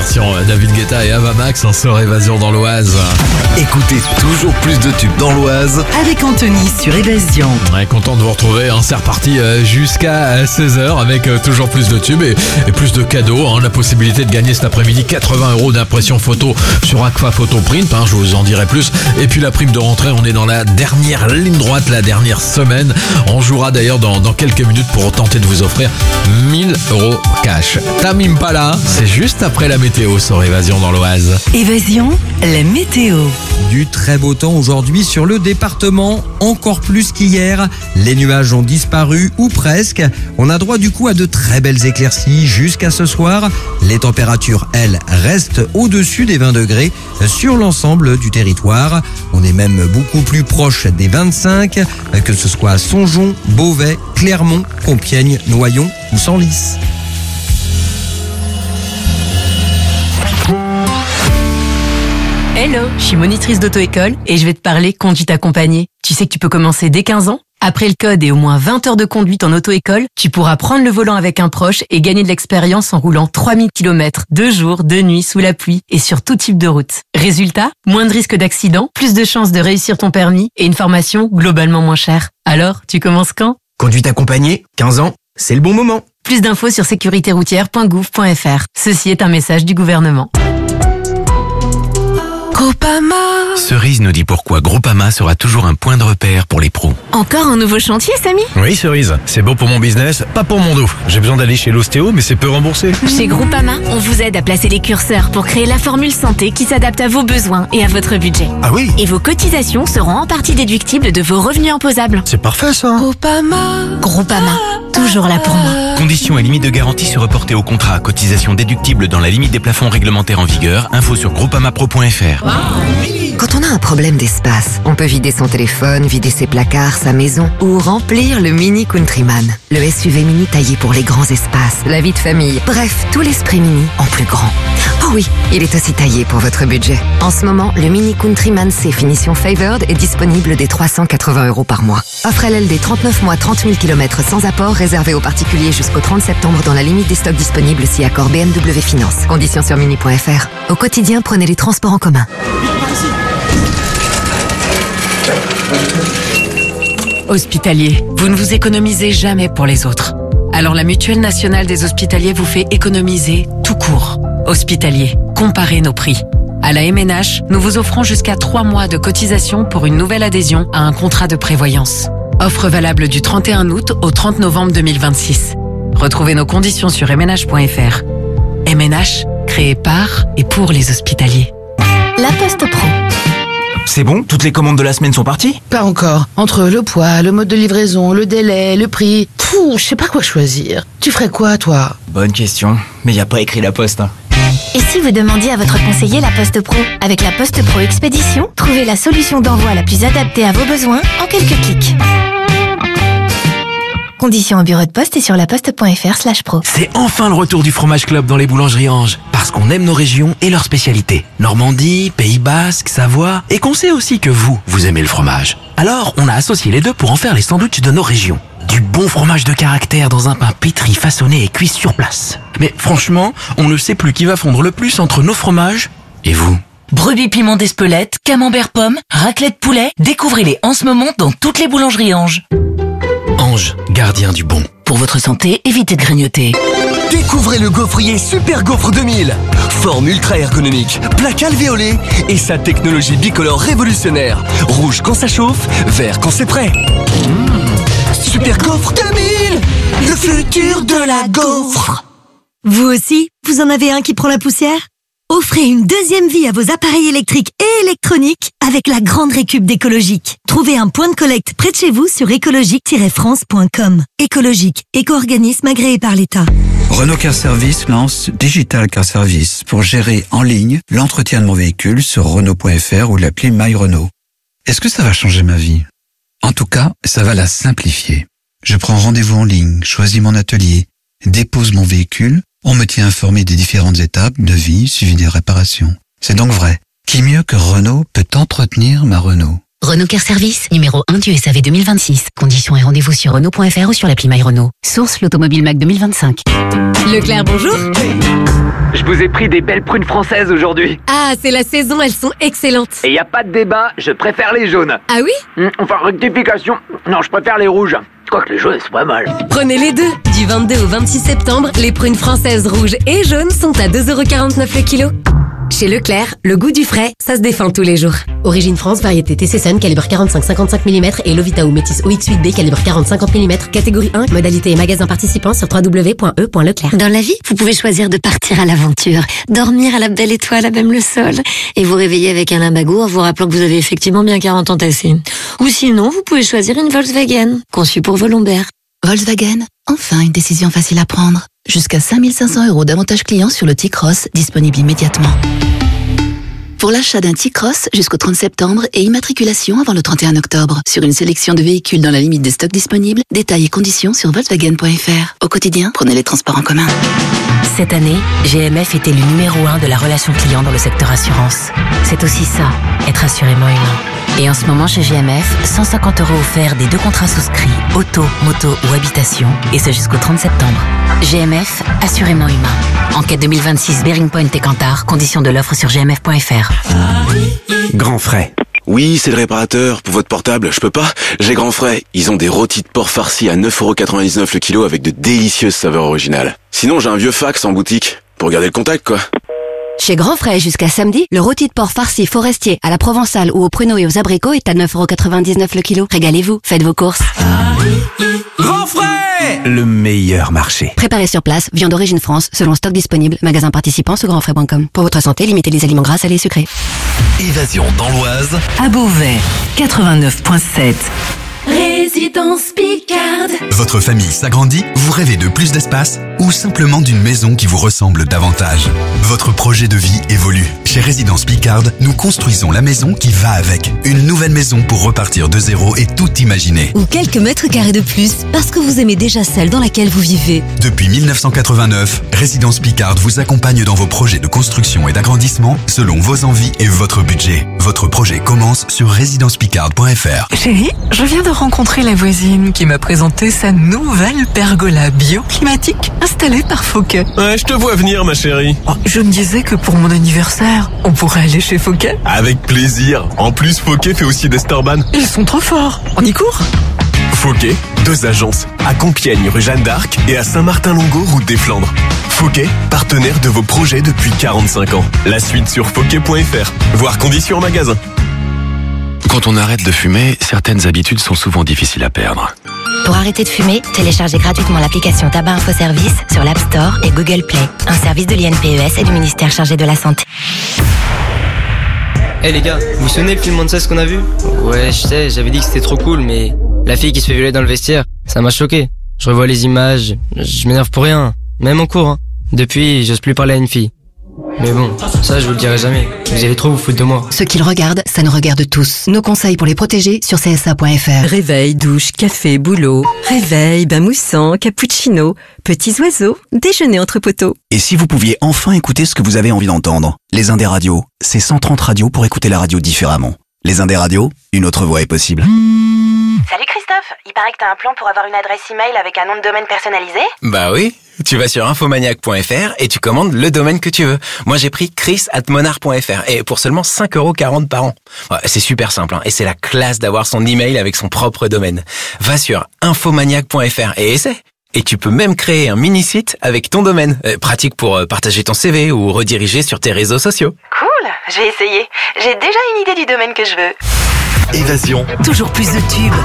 version David Guetta et Ava Max en sort Évasion dans l'Oise. Écoutez toujours plus de tubes dans l'Oise avec Anthony sur Évasion. Ouais, content de vous retrouver, c'est reparti jusqu'à 16h avec toujours plus de tubes et plus de cadeaux. La possibilité de gagner cet après-midi 80 € d'impression photo sur Aqua Photo Print, je vous en dirai plus. Et puis la prime de rentrée, on est dans la dernière ligne droite, la dernière semaine. On jouera d'ailleurs dans quelques minutes pour tenter de vous offrir 1000 € cash. Tamim Pala, c'est juste après la météo sur Évasion dans l'Oise. Évasion, la météo. Du très beau temps aujourd'hui sur le département, encore plus qu'hier. Les nuages ont disparu ou presque. On a droit du coup à de très belles éclaircies jusqu'à ce soir. Les températures, elles, restent au-dessus des 20 degrés sur l'ensemble du territoire. On est même beaucoup plus proche des 25, que ce soit à Songeon, Beauvais, Clermont, Compiègne, Noyon ou Senlis. Hello, je suis monitrice d'auto-école et je vais te parler conduite accompagnée. Tu sais que tu peux commencer dès 15 ans. Après le code et au moins 20 heures de conduite en auto-école, tu pourras prendre le volant avec un proche et gagner de l'expérience en roulant 3000 km, 2 jours, 2 nuits, sous la pluie et sur tout type de route. Résultat, moins de risques d'accident, plus de chances de réussir ton permis et une formation globalement moins chère. Alors, tu commences quand ? Conduite accompagnée, 15 ans, c'est le bon moment. Plus d'infos sur sécuritéroutière.gouv.fr. Ceci est un message du gouvernement. Groupama. Cerise nous dit pourquoi Groupama sera toujours un point de repère pour les pros. Encore un nouveau chantier, Samy ? Oui, Cerise, c'est beau pour mon business, pas pour mon dos. J'ai besoin d'aller chez l'ostéo, mais c'est peu remboursé. Chez Groupama, on vous aide à placer les curseurs pour créer la formule santé qui s'adapte à vos besoins et à votre budget. Ah oui ? Et vos cotisations seront en partie déductibles de vos revenus imposables. C'est parfait ça. Groupama, toujours là pour moi. Conditions et limites de garantie se reporter au contrat. Cotisation déductible dans la limite des plafonds réglementaires en vigueur. Info sur groupamapro.fr. Quand on a un problème d'espace, on peut vider son téléphone, vider ses placards, sa maison ou remplir le Mini Countryman. Le SUV mini taillé pour les grands espaces, la vie de famille, bref, tout l'esprit mini en plus grand. Oh oui, il est aussi taillé pour votre budget. En ce moment, le Mini Countryman C finition Favored est disponible dès 380 € par mois. Offre LLD 39 mois, 30 000 km sans apport, réservé aux particuliers jusqu'au 30 septembre dans la limite des stocks disponibles si accord BMW Finance. Conditions sur mini.fr. Au quotidien, prenez les transports en commun. Hospitalier, vous ne vous économisez jamais pour les autres. Alors la Mutuelle Nationale des Hospitaliers vous fait économiser tout court. Hospitalier, comparez nos prix. À la MNH, nous vous offrons jusqu'à 3 mois de cotisation pour une nouvelle adhésion à un contrat de prévoyance. Offre valable du 31 août au 30 novembre 2026. Retrouvez nos conditions sur mnh.fr. MNH, créé par et pour les hospitaliers. La Poste Pro. C'est bon ? Toutes les commandes de la semaine sont parties ? Pas encore. Entre le poids, le mode de livraison, le délai, le prix... je sais pas quoi choisir. Tu ferais quoi, toi ? Bonne question. Mais y a pas écrit la poste, hein. Et si vous demandiez à votre conseiller La Poste Pro ? Avec La Poste Pro Expédition, trouvez la solution d'envoi la plus adaptée à vos besoins en quelques clics. Conditions au bureau de poste et sur laposte.fr/pro. C'est enfin le retour du fromage club dans les boulangeries Ange. Parce qu'on aime nos régions et leurs spécialités. Normandie, Pays Basque, Savoie. Et qu'on sait aussi que vous aimez le fromage. Alors, on a associé les deux pour en faire les sandwichs de nos régions. Du bon fromage de caractère dans un pain pétri, façonné et cuit sur place. Mais franchement, on ne sait plus qui va fondre le plus entre nos fromages et vous. Brebis piment d'Espelette, camembert pomme, raclette poulet. Découvrez-les en ce moment dans toutes les boulangeries Ange. Ange, gardien du bon. Pour votre santé, évitez de grignoter. Découvrez le gaufrier Super Gaufre 2000. Forme ultra ergonomique, plaque alvéolée et sa technologie bicolore révolutionnaire. Rouge quand ça chauffe, vert quand c'est prêt. Super Gaufre 2000, le futur de la gaufre. Vous aussi, vous en avez un qui prend la poussière ? Offrez une deuxième vie à vos appareils électriques et électroniques avec la grande récup d'Écologique. Trouvez un point de collecte près de chez vous sur écologique-france.com. Écologique, éco-organisme agréé par l'État. Renault Car Service lance Digital Car Service pour gérer en ligne l'entretien de mon véhicule sur Renault.fr ou l'appli My Renault. Est-ce que ça va changer ma vie ? En tout cas, ça va la simplifier. Je prends rendez-vous en ligne, choisis mon atelier, dépose mon véhicule. On me tient informé des différentes étapes de vie suivi des réparations. C'est donc vrai. Qui mieux que Renault peut entretenir ma Renault ? Renault Car Service, numéro 1 du SAV 2026. Conditions et rendez-vous sur Renault.fr ou sur l'appli My Renault. Source l'Automobile Mac 2025. Leclerc, bonjour. Je vous ai pris des belles prunes françaises aujourd'hui. Ah, c'est la saison, elles sont excellentes. Et y a pas de débat, je préfère les jaunes. Ah oui? Enfin, rectification. Non, je préfère les rouges. Quoique les jaunes, c'est pas mal. Prenez les deux. Du 22 au 26 septembre, les prunes françaises rouges et jaunes sont à 2,49€ le kilo. Chez Leclerc, le goût du frais, ça se défend tous les jours. Origine France, variété TC Sun, calibre 45-55 mm et Lovita ou Métis OX8B, calibre 40-50 mm, catégorie 1, modalité et magasin participant sur www.e.leclerc. Dans la vie, vous pouvez choisir de partir à l'aventure, dormir à la belle étoile à même le sol, et vous réveiller avec un limbago en vous rappelant que vous avez effectivement bien 40 ans tassés. Ou sinon, vous pouvez choisir une Volkswagen, conçue pour vos lombaires. Volkswagen, enfin une décision facile à prendre. Jusqu'à 5 500 € d'avantages clients sur le T-Cross, disponible immédiatement. Pour l'achat d'un T-Cross jusqu'au 30 septembre et immatriculation avant le 31 octobre. Sur une sélection de véhicules dans la limite des stocks disponibles, détails et conditions sur Volkswagen.fr. Au quotidien, prenez les transports en commun. Cette année, GMF était le numéro 1 de la relation client dans le secteur assurance. C'est aussi ça, être assurément humain. Et en ce moment chez GMF, 150 € offerts des 2 contrats souscrits, auto, moto ou habitation, et ce jusqu'au 30 septembre. GMF, assurément humain. Enquête 2026 Bearing Point et Kantar, conditions de l'offre sur gmf.fr. Grand Frais. Oui, c'est le réparateur. Pour votre portable, je peux pas. J'ai Grand Frais. Ils ont des rôtis de porc farcis à 9,99€ le kilo avec de délicieuses saveurs originales. Sinon, j'ai un vieux fax en boutique. Pour garder le contact, quoi. Chez Grand Frais, jusqu'à samedi, le rôti de porc farci forestier à la provençale ou aux pruneaux et aux abricots est à 9,99€ le kilo. Régalez-vous, faites vos courses. Grand Frais, le meilleur marché. Préparé sur place, viande d'origine France, selon stock disponible, magasin participant sur grandfrais.com. Pour votre santé, limitez les aliments gras, salés et sucrés. Évasion dans l'Oise. À Beauvais, 89.7. Résidence Picarde. Votre famille s'agrandit, vous rêvez de plus d'espace ou simplement d'une maison qui vous ressemble davantage. Votre projet de vie évolue. Chez Résidence Picarde, nous construisons la maison qui va avec. Une nouvelle maison pour repartir de zéro et tout imaginer. Ou quelques mètres carrés de plus parce que vous aimez déjà celle dans laquelle vous vivez. Depuis 1989, Résidence Picarde vous accompagne dans vos projets de construction et d'agrandissement selon vos envies et votre budget. Votre projet commence sur résidencepicarde.fr. Chérie, je viens de rencontrer la voisine qui m'a présenté sa nouvelle pergola bioclimatique installée par Fauquet. Ouais, je te vois venir, ma chérie. Oh, je me disais que pour mon anniversaire, on pourrait aller chez Fauquet. Avec plaisir. En plus, Fauquet fait aussi des Starban. Ils sont trop forts. On y court? Fauquet, 2 agences. À Compiègne, rue Jeanne d'Arc et à Saint-Martin-Longo, route des Flandres. Fauquet, partenaire de vos projets depuis 45 ans. La suite sur fauquet.fr. Voir conditions en magasin. Quand on arrête de fumer, certaines habitudes sont souvent difficiles à perdre. Pour arrêter de fumer, téléchargez gratuitement l'application Tabac Info Service sur l'App Store et Google Play. Un service de l'INPES et du ministère chargé de la Santé. Eh les gars, vous vous souvenez le film Monsters qu'on a vu? Ouais, je sais, j'avais dit que c'était trop cool, mais la fille qui se fait violer dans le vestiaire, ça m'a choqué. Je revois les images, je m'énerve pour rien, même en cours. Depuis, j'ose plus parler à une fille. Mais bon, ça je vous le dirai jamais. Vous allez trop vous foutre de moi. Ceux qui le regardent, ça nous regarde tous. Nos conseils pour les protéger sur CSA.fr. Réveil, douche, café, boulot. Réveil, bain moussant, cappuccino. Petits oiseaux, déjeuner entre poteaux. Et si vous pouviez enfin écouter ce que vous avez envie d'entendre? Les Indés Radios, c'est 130 radios pour écouter la radio différemment. Les Indés Radios, une autre voix est possible. Salut Christophe, il paraît que t'as un plan pour avoir une adresse email avec un nom de domaine personnalisé? Bah oui, tu vas sur infomaniac.fr et tu commandes le domaine que tu veux. Moi j'ai pris chris@monard.fr et pour seulement 5,40€ par an. Ouais, c'est super simple hein, et c'est la classe d'avoir son email avec son propre domaine. Va sur infomaniac.fr et essaie. Et tu peux même créer un mini-site avec ton domaine. Pratique pour partager ton CV ou rediriger sur tes réseaux sociaux. Cool, j'ai essayé. J'ai déjà une idée du domaine que je veux. Évasion. Toujours plus de tubes,